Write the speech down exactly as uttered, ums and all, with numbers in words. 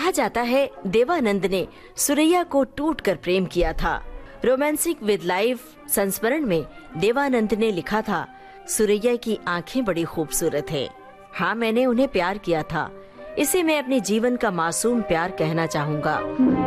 कहा जाता है देवानंद ने सुरैया को टूट कर प्रेम किया था। रोमांसिक विद लाइफ संस्मरण में देवानंद ने लिखा था, सुरैया की आंखें बड़ी खूबसूरत है। हाँ, मैंने उन्हें प्यार किया था। इसे मैं अपने जीवन का मासूम प्यार कहना चाहूँगा।